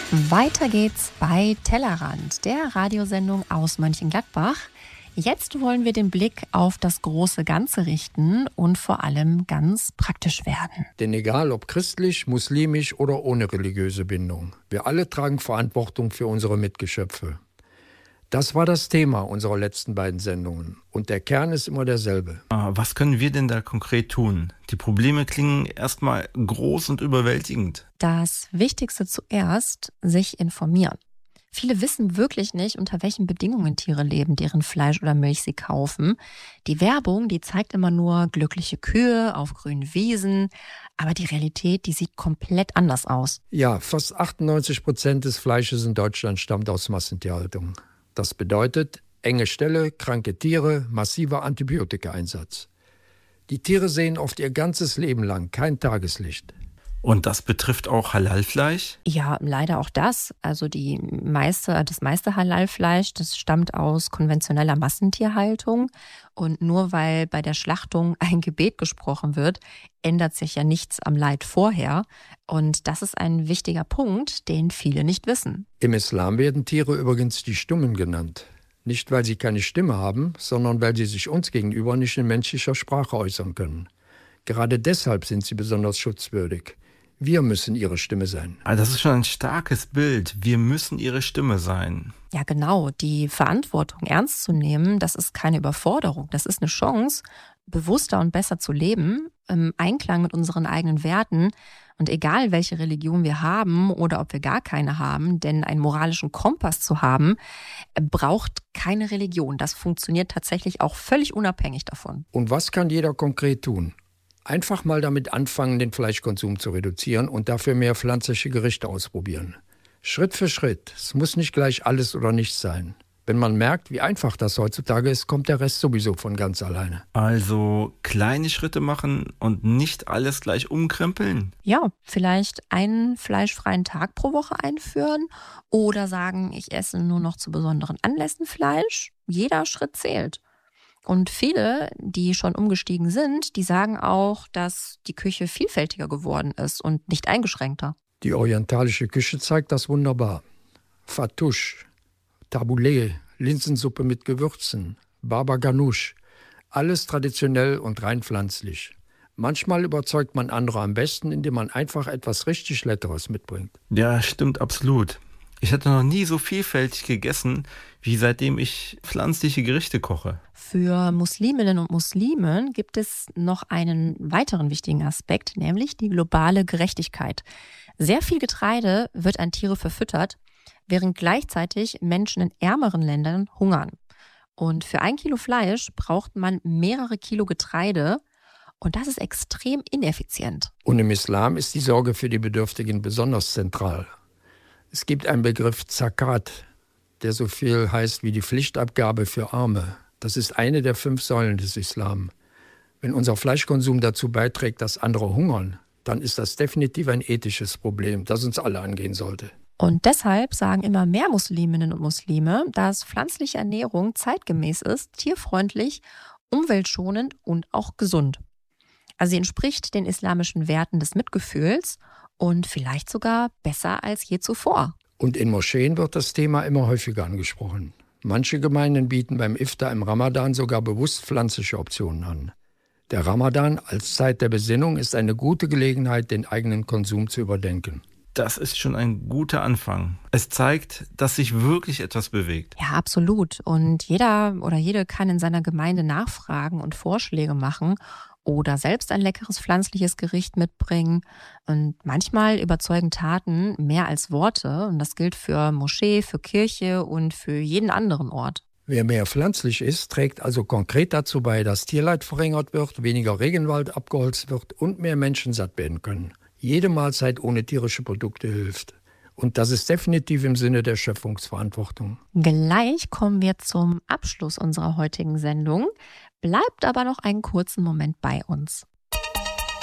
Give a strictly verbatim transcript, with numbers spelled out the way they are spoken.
Weiter geht's bei Tellerrand, der Radiosendung aus Mönchengladbach. Jetzt wollen wir den Blick auf das große Ganze richten und vor allem ganz praktisch werden. Denn egal ob christlich, muslimisch oder ohne religiöse Bindung, wir alle tragen Verantwortung für unsere Mitgeschöpfe. Das war das Thema unserer letzten beiden Sendungen. Und der Kern ist immer derselbe. Was können wir denn da konkret tun? Die Probleme klingen erstmal groß und überwältigend. Das Wichtigste zuerst, sich informieren. Viele wissen wirklich nicht, unter welchen Bedingungen Tiere leben, deren Fleisch oder Milch sie kaufen. Die Werbung, die zeigt immer nur glückliche Kühe auf grünen Wiesen. Aber die Realität, die sieht komplett anders aus. Ja, fast achtundneunzig Prozent des Fleisches in Deutschland stammt aus Massentierhaltung. Das bedeutet enge Ställe, kranke Tiere, massiver Antibiotikaeinsatz. Die Tiere sehen oft ihr ganzes Leben lang kein Tageslicht. Und das betrifft auch Halalfleisch? Ja, leider auch das. Also die meiste, das meiste Halalfleisch, das stammt aus konventioneller Massentierhaltung. Und nur weil bei der Schlachtung ein Gebet gesprochen wird, ändert sich ja nichts am Leid vorher. Und das ist ein wichtiger Punkt, den viele nicht wissen. Im Islam werden Tiere übrigens die Stummen genannt. Nicht, weil sie keine Stimme haben, sondern weil sie sich uns gegenüber nicht in menschlicher Sprache äußern können. Gerade deshalb sind sie besonders schutzwürdig. Wir müssen ihre Stimme sein. Also das ist schon ein starkes Bild. Wir müssen ihre Stimme sein. Ja, genau. Die Verantwortung ernst zu nehmen, das ist keine Überforderung. Das ist eine Chance, bewusster und besser zu leben, im Einklang mit unseren eigenen Werten. Und egal, welche Religion wir haben oder ob wir gar keine haben, denn einen moralischen Kompass zu haben, braucht keine Religion. Das funktioniert tatsächlich auch völlig unabhängig davon. Und was kann jeder konkret tun? Einfach mal damit anfangen, den Fleischkonsum zu reduzieren und dafür mehr pflanzliche Gerichte ausprobieren. Schritt für Schritt. Es muss nicht gleich alles oder nichts sein. Wenn man merkt, wie einfach das heutzutage ist, kommt der Rest sowieso von ganz alleine. Also kleine Schritte machen und nicht alles gleich umkrempeln? Ja, vielleicht einen fleischfreien Tag pro Woche einführen oder sagen, ich esse nur noch zu besonderen Anlässen Fleisch. Jeder Schritt zählt. Und viele, die schon umgestiegen sind, die sagen auch, dass die Küche vielfältiger geworden ist und nicht eingeschränkter. Die orientalische Küche zeigt das wunderbar. Fattoush, Tabouleh, Linsensuppe mit Gewürzen, Baba Ganoush, alles traditionell und rein pflanzlich. Manchmal überzeugt man andere am besten, indem man einfach etwas richtig Leckeres mitbringt. Ja, stimmt absolut. Ich hatte noch nie so vielfältig gegessen, wie seitdem ich pflanzliche Gerichte koche. Für Musliminnen und Muslimen gibt es noch einen weiteren wichtigen Aspekt, nämlich die globale Gerechtigkeit. Sehr viel Getreide wird an Tiere verfüttert, während gleichzeitig Menschen in ärmeren Ländern hungern. Und für ein Kilo Fleisch braucht man mehrere Kilo Getreide. Und das ist extrem ineffizient. Und im Islam ist die Sorge für die Bedürftigen besonders zentral. Es gibt einen Begriff Zakat, der so viel heißt wie die Pflichtabgabe für Arme. Das ist eine der fünf Säulen des Islam. Wenn unser Fleischkonsum dazu beiträgt, dass andere hungern, dann ist das definitiv ein ethisches Problem, das uns alle angehen sollte. Und deshalb sagen immer mehr Musliminnen und Muslime, dass pflanzliche Ernährung zeitgemäß ist, tierfreundlich, umweltschonend und auch gesund. Also sie entspricht den islamischen Werten des Mitgefühls und vielleicht sogar besser als je zuvor. Und in Moscheen wird das Thema immer häufiger angesprochen. Manche Gemeinden bieten beim Iftar im Ramadan sogar bewusst pflanzliche Optionen an. Der Ramadan als Zeit der Besinnung ist eine gute Gelegenheit, den eigenen Konsum zu überdenken. Das ist schon ein guter Anfang. Es zeigt, dass sich wirklich etwas bewegt. Ja, absolut. Und jeder oder jede kann in seiner Gemeinde nachfragen und Vorschläge machen oder selbst ein leckeres pflanzliches Gericht mitbringen. Und manchmal überzeugen Taten mehr als Worte. Und das gilt für Moschee, für Kirche und für jeden anderen Ort. Wer mehr pflanzlich isst, trägt also konkret dazu bei, dass Tierleid verringert wird, weniger Regenwald abgeholzt wird und mehr Menschen satt werden können. Jede Mahlzeit ohne tierische Produkte hilft. Und das ist definitiv im Sinne der Schöpfungsverantwortung. Gleich kommen wir zum Abschluss unserer heutigen Sendung. Bleibt aber noch einen kurzen Moment bei uns.